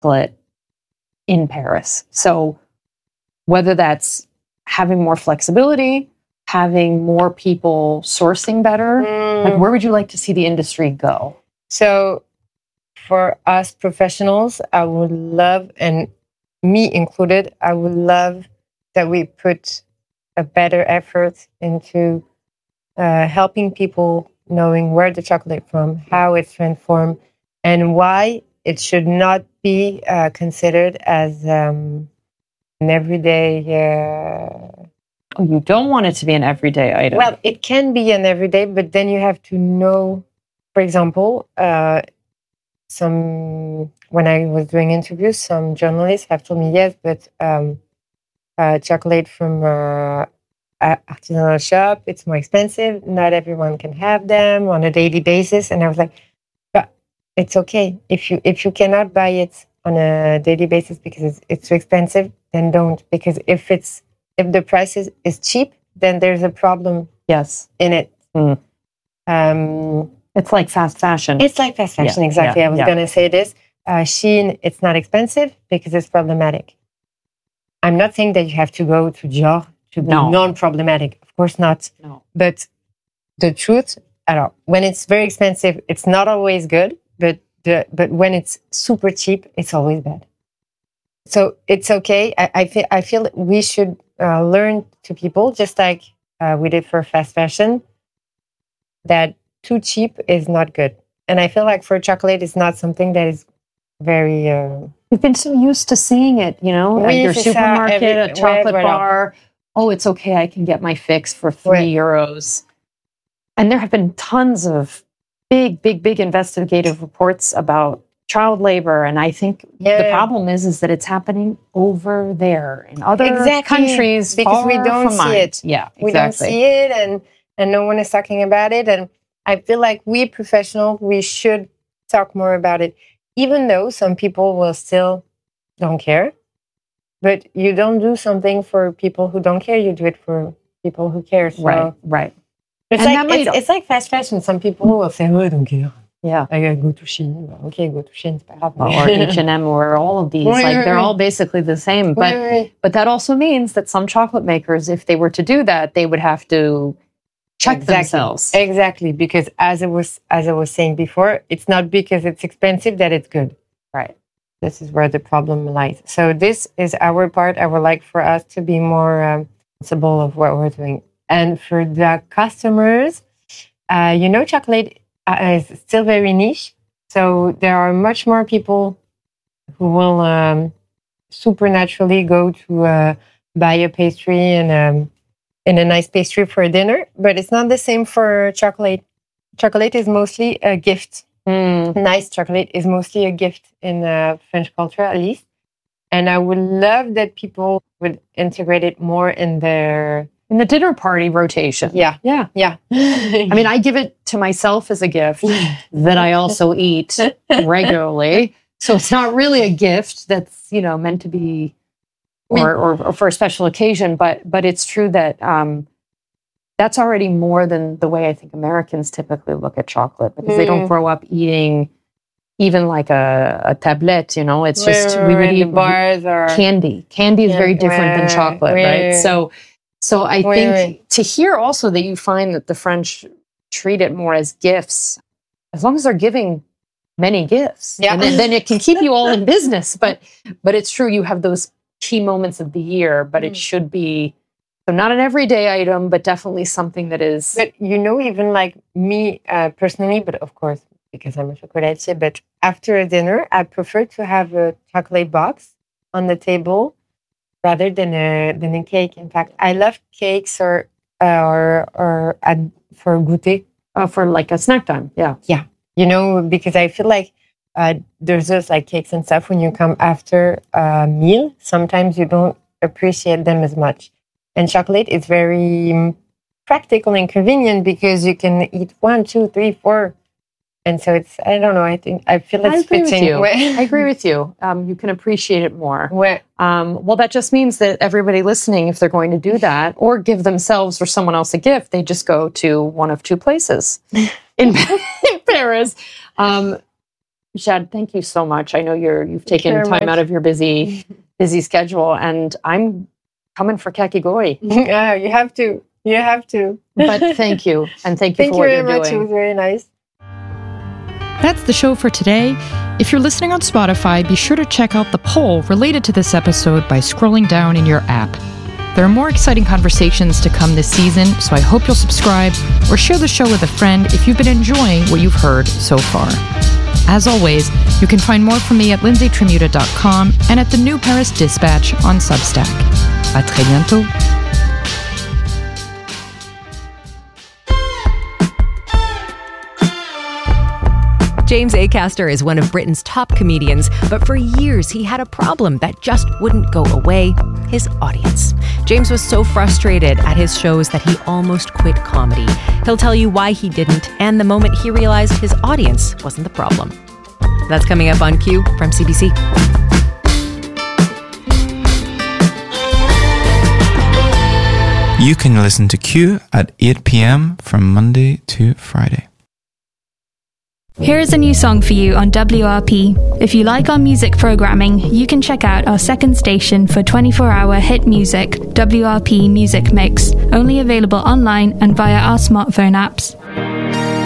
chocolate in Paris. So whether that's having more flexibility, having more people sourcing better, like where would you like to see the industry go? So for us professionals, I would love, and me included, I would love that we put a better effort into helping people knowing where the chocolate from, how it's transformed, and why it should not be considered as an everyday. Oh, you don't want it to be an everyday item. Well, it can be an everyday, but then you have to know. For example, when I was doing interviews, some journalists have told me yes, but chocolate from artisanal shop, it's more expensive. Not everyone can have them on a daily basis, and I was like, but it's okay if you cannot buy it on a daily basis because it's too expensive. Then don't, because if the price is cheap, then there's a problem. Yes, in it. It's like fast fashion. It's like fast fashion, exactly. I was going to say this. Shein, it's not expensive because it's problematic. I'm not saying that you have to go to Dior to be non-problematic. Of course not. No. But the truth, when it's very expensive, it's not always good. But when it's super cheap, it's always bad. So it's okay. I feel we should learn to people, just like we did for fast fashion, that too cheap is not good. And I feel like for chocolate, it's not something that is very... We've been so used to seeing it, at your supermarket, a chocolate bar. Oh, it's okay, I can get my fix for €3. And there have been tons of big investigative reports about child labor. And I think the problem is that it's happening over there in other countries because we don't see it. Yeah, exactly. We don't see it, and no one is talking about it. And I feel like we professionals, we should talk more about it, even though some people will still don't care. But you don't do something for people who don't care. You do it for people who care. So right. It's like fast fashion. Some people will say, "Oh, I don't care." Yeah, I go to Shein. Okay, go to Shein. Or H&M, or all of these. They're all basically the same. But that also means that some chocolate makers, if they were to do that, they would have to check themselves. Exactly, because as I was saying before, it's not because it's expensive that it's good. Right. This is where the problem lies. So this is our part. I would like for us to be more responsible of what we're doing. And for the customers, chocolate is still very niche. So there are much more people who will supernaturally go to buy a pastry and in a nice pastry for dinner, but it's not the same for chocolate. Chocolate is mostly a gift. Nice chocolate is mostly a gift in French culture, at least. And I would love that people would integrate it more in the dinner party rotation. Yeah. I mean, I give it to myself as a gift that I also eat regularly. So it's not really a gift that's, meant to be or for a special occasion, but it's true that that's already more than the way I think Americans typically look at chocolate, because they don't grow up eating even like a tablette, it's just we would eat bars or candy. Candy is very different than chocolate, right? So I think to hear also that you find that the French treat it more as gifts, as long as they're giving many gifts, and then it can keep you all in business. But it's true, you have those key moments of the year, but it should be not an everyday item, but definitely something that is. But even like me personally, but of course, because I'm a chocolatier, but after a dinner, I prefer to have a chocolate box on the table rather than a cake. In fact, I love cakes or for goûter. For like a snack time, yeah. Because I feel like there's just like cakes and stuff when you come after a meal. Sometimes you don't appreciate them as much. And chocolate is very practical and convenient because you can eat 1, 2, 3, 4. And so it's, I don't know, I feel it's fitting. I agree with you. You can appreciate it more. Well, that just means that everybody listening, if they're going to do that or give themselves or someone else a gift, they just go to one of two places in Paris. Jade, thank you so much. I know you've taken time out of your busy schedule, and I'm coming for Kakigori. Yeah, you have to. But thank you, and thank you for what you're doing. Thank you very much. It was very nice. That's the show for today. If you're listening on Spotify, be sure to check out the poll related to this episode by scrolling down in your app. There are more exciting conversations to come this season, so I hope you'll subscribe or share the show with a friend if you've been enjoying what you've heard so far. As always, you can find more from me at lindsaytrimuta.com and at the New Paris Dispatch on Substack. À très bientôt. James Acaster is one of Britain's top comedians, but for years he had a problem that just wouldn't go away: his audience. James was so frustrated at his shows that he almost quit comedy. He'll tell you why he didn't and the moment he realized his audience wasn't the problem. That's coming up on Q from CBC. You can listen to Q at 8 p.m. from Monday to Friday. Here's a new song for you on WRP. If you like our music programming, you can check out our second station for 24-hour hit music, WRP Music Mix, only available online and via our smartphone apps.